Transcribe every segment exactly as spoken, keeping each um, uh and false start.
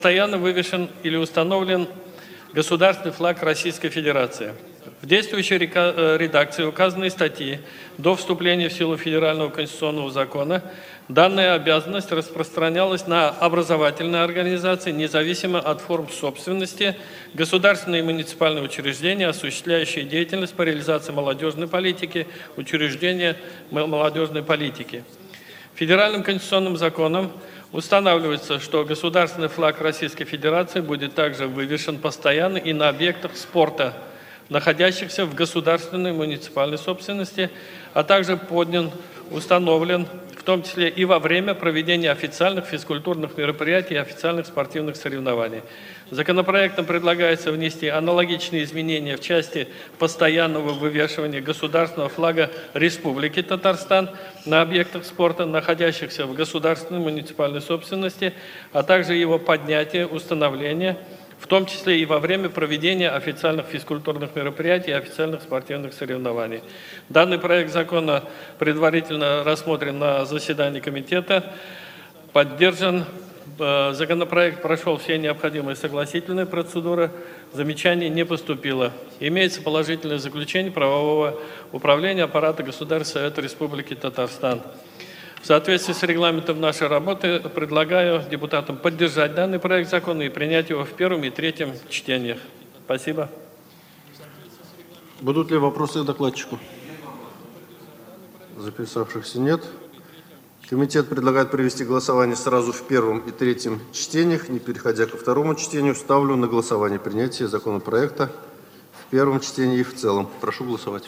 постоянно вывешен или установлен государственный флаг Российской Федерации. В действующей редакции указанной статьи до вступления в силу Федерального конституционного закона данная обязанность распространялась на образовательные организации, независимо от форм собственности, государственные и муниципальные учреждения, осуществляющие деятельность по реализации молодежной политики, учреждения молодежной политики. Федеральным конституционным законом устанавливается, что государственный флаг Российской Федерации будет также вывешен постоянно и на объектах спорта, находящихся в государственной и муниципальной собственности, а также поднят, установлен, в том числе и во время проведения официальных физкультурных мероприятий и официальных спортивных соревнований. Законопроектом предлагается внести аналогичные изменения в части постоянного вывешивания государственного флага Республики Татарстан на объектах спорта, находящихся в государственной и муниципальной собственности, а также его поднятие, установление, в том числе и во время проведения официальных физкультурных мероприятий и официальных спортивных соревнований. Данный проект закона предварительно рассмотрен на заседании комитета, поддержан. Законопроект прошел все необходимые согласительные процедуры, замечаний не поступило. Имеется положительное заключение правового управления аппарата Государственного Совета Республики Татарстан. В соответствии с регламентом нашей работы предлагаю депутатам поддержать данный проект закона и принять его в первом и третьем чтениях. Спасибо. Будут ли вопросы к докладчику? Записавшихся нет. Комитет предлагает провести голосование сразу в первом и третьем чтениях, не переходя ко второму чтению. Ставлю на голосование принятие законопроекта в первом чтении и в целом. Прошу голосовать.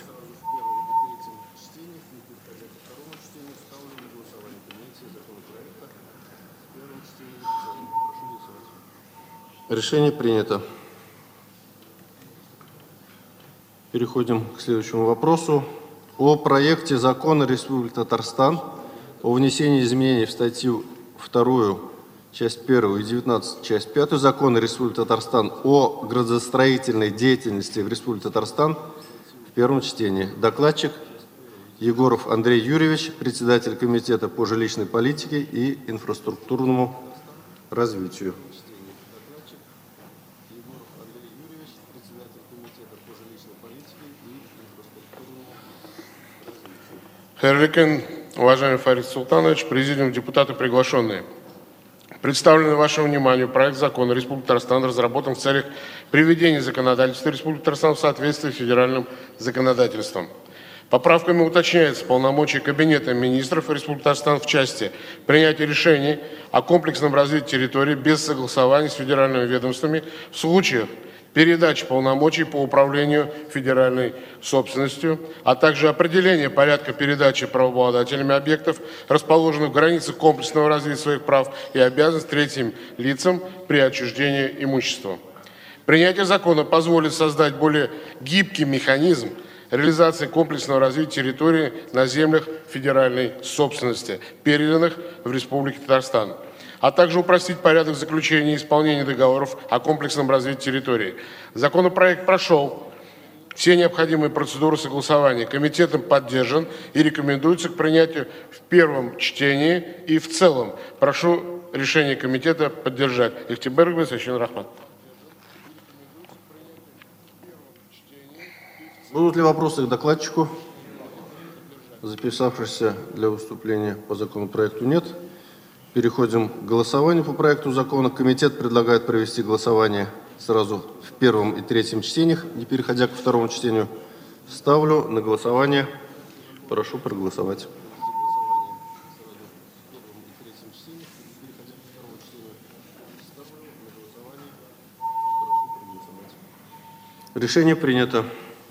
Решение принято. Переходим к следующему вопросу. О проекте закона Республики Татарстан о внесении изменений в статью вторую, часть первую и девятнадцать, часть пятую Закона Республики Татарстан о градостроительной деятельности в Республике Татарстан в первом чтении. Докладчик Егоров Андрей Юрьевич, председатель Комитета по жилищной политике и инфраструктурному развитию. Хайрликен, уважаемый Фарид Султанович, президиум, депутаты, приглашенные. Представленный вашему вниманию проект закона Республики Татарстан разработан в целях приведения законодательства Республики Татарстан в соответствии с федеральным законодательством. Поправками уточняется полномочия Кабинета министров Республики Татарстан в части принятия решений о комплексном развитии территории без согласования с федеральными ведомствами в случаях передачи полномочий по управлению федеральной собственностью, а также определение порядка передачи правообладателями объектов, расположенных в границах комплексного развития своих прав и обязанностей третьим лицам при отчуждении имущества. Принятие закона позволит создать более гибкий механизм реализации комплексного развития территории на землях федеральной собственности, переданных в Республике Татарстан, а также упростить порядок заключения и исполнения договоров о комплексном развитии территории. Законопроект прошел все необходимые процедуры согласования. Комитетом поддержан и рекомендуется к принятию в первом чтении и в целом. Прошу решение комитета поддержать. Ихтибер Сачин Рахмат. Будут ли вопросы к докладчику? Записавшихся для выступления по законопроекту нет. Переходим к голосованию по проекту закона. Комитет предлагает провести голосование сразу в первом и третьем чтениях, не переходя ко второму чтению. Ставлю на голосование. Прошу проголосовать. Решение принято.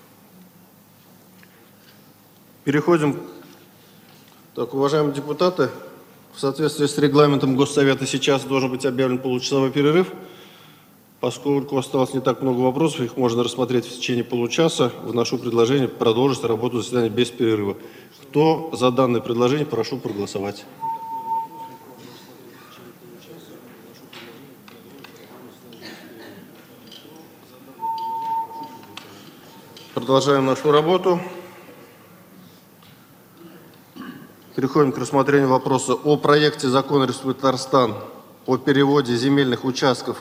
Переходим. Так, уважаемые депутаты, в соответствии с регламентом Госсовета сейчас должен быть объявлен получасовой перерыв. Поскольку осталось не так много вопросов, их можно рассмотреть в течение получаса, вношу предложение продолжить работу заседания без перерыва. Кто за данное предложение, прошу проголосовать. Продолжаем нашу работу. Переходим к рассмотрению вопроса о проекте закона Республики Татарстан о переводе земельных участков